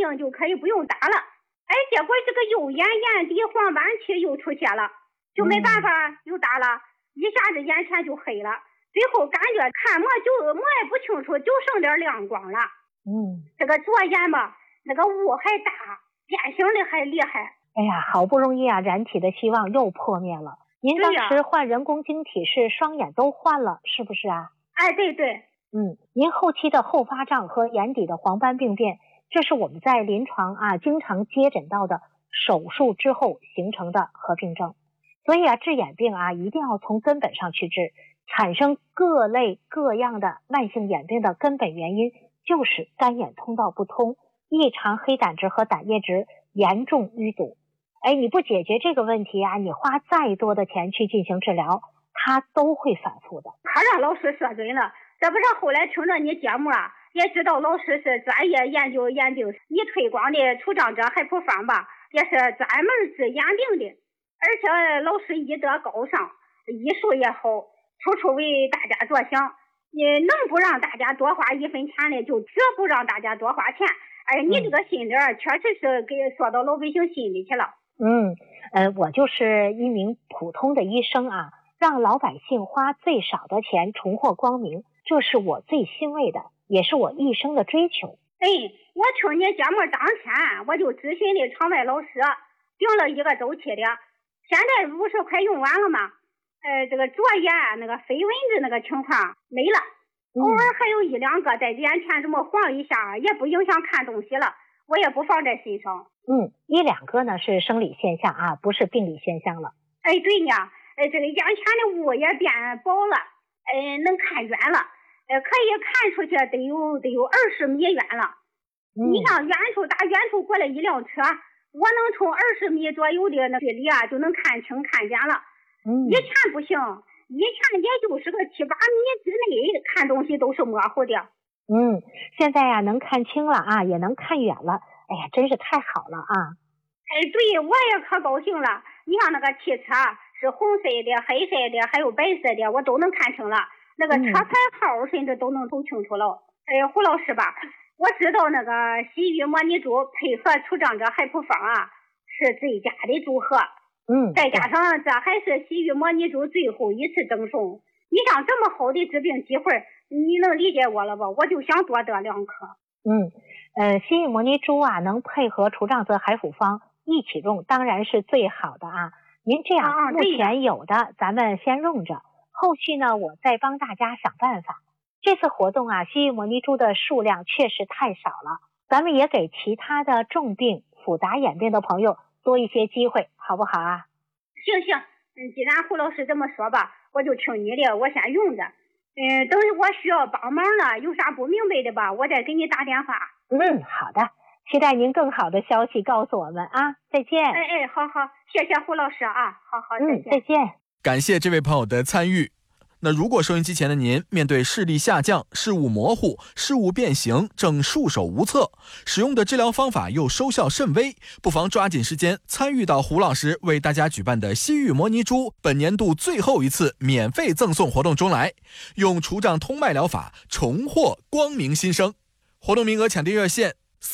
症就可以不用打了。哎，结果这个右眼眼底黄斑期又出现了，就没办法又打了，一下子眼前就黑了，最后感觉看摸也不清楚，就剩点亮光了。这个左眼吧，那个雾还大，变形的还厉害。 哎呀，好不容易啊，染体的希望又破灭了。您当时换人工晶体是双眼都换了，是不是啊？ 哎，对。 您后期的后发胀和眼底的黄斑病变，这是我们在临床经常接诊到的手术之后形成的合并症。所以治眼病一定要从根本上去治。产生各类各样的慢性眼病的根本原因就是干眼通道不通、异常黑胆汁和胆液质严重淤堵。你不解决这个问题你花再多的钱去进行治疗，它都会反复的。 他让老师说准了，这不是后来听着你节目也知道老师是专业研究眼病你推广的出长者海普方吧，也是专门治眼病的，而且老师医德高尚，医术也好，处处为大家着想。你能不让大家多花1分钱的，就绝不让大家多花钱。你这个心理确实是给说到老百姓心里去了。 我就是一名普通的医生让老百姓花最少的钱重获光明，这是我最欣慰的，也是我一生的追求。 我听你节目当天我就咨询的场外老师，订了1个周期的，现在不是快用完了吗？这个左眼那个飞蚊子那个情况没了，偶尔还有1、2个在眼前这么晃一下，也不影响看东西了，我也不放在心上。 1、2个呢是生理现象不是病理现象了。 对呢，这个眼前的雾也变薄了，能看远了，可以看出去得有20米远了。你像远处过来一辆车，我能从20米左右的那距离就能看清看见了。以前不行，以前也就是个7、8米之内看东西都是模糊的。 现在能看清了也能看远了，哎呀，真是太好了对，我也可高兴了。你看那个汽车是红色的、黑色的还有白色的，我都能看清了，那个车牌号甚至都能瞅清楚了。胡老师吧，我知道那个西域模拟珠配合出长者海普方是最佳的组合。再加上这还是西域模拟珠最后一次赠送，你像这么好的治病机会，你能理解我了吧？我就想多得2颗。 西域模拟珠能配合除障泽海普方一起用，当然是最好的您这样目前有的咱们先用着，后续呢我再帮大家想办法。这次活动西域模拟珠的数量确实太少了，咱们也给其他的重病复杂眼病的朋友多一些机会，好不好行，既然胡老师这么说吧，我就听你的，我先用着。等我需要帮忙了，有啥不明白的吧，我再给你打电话。 好的，期待您更好的消息告诉我们再见。 好，谢谢胡老师好，再见。 再见。 感谢这位朋友的参与。那如果收音机前的您面对视力下降、视物模糊、视物变形，正束手无策，使用的治疗方法又收效甚微，不妨抓紧时间参与到胡老师为大家举办的西域模拟珠本年度最后一次免费赠送活动中来，用除障通脉疗法重获光明新生。活动名额抢订热线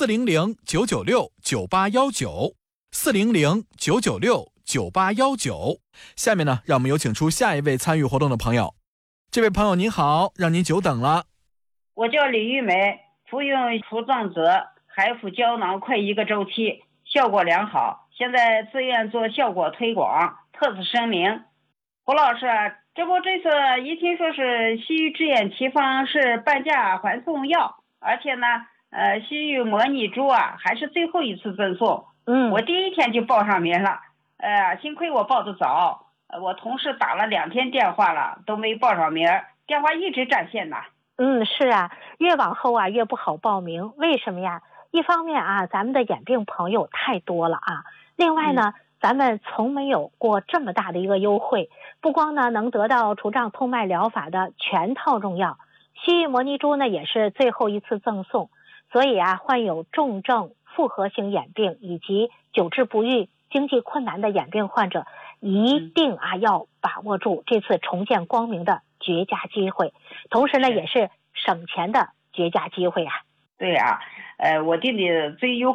400-996-9819，400-996-9819。下面呢，让我们有请出下一位参与活动的朋友。这位朋友您好，让您久等了。 我叫李玉梅，服用除障泽海普胶囊快1个周期，效果良好，现在自愿做效果推广，特此声明。胡老师，这次一听说是西域治眼奇方是半价还送药，而且呢西域模拟珠还是最后一次赠送。我第1天就报上名了，幸亏我报得早，我同事打了2天电话了都没报上名，电话一直占线呢。 是越往后越不好报名，为什么呀？一方面咱们的眼病朋友太多了另外呢咱们从没有过这么大的一个优惠，不光呢能得到除障通脉疗法的全套用药，西域模拟珠呢也是最后一次赠送，所以患有重症复合型眼病以及久治不愈、经济困难的眼病患者，一定要把握住这次重见光明的绝佳机会，同时呢也是省钱的绝佳机会对我定的最优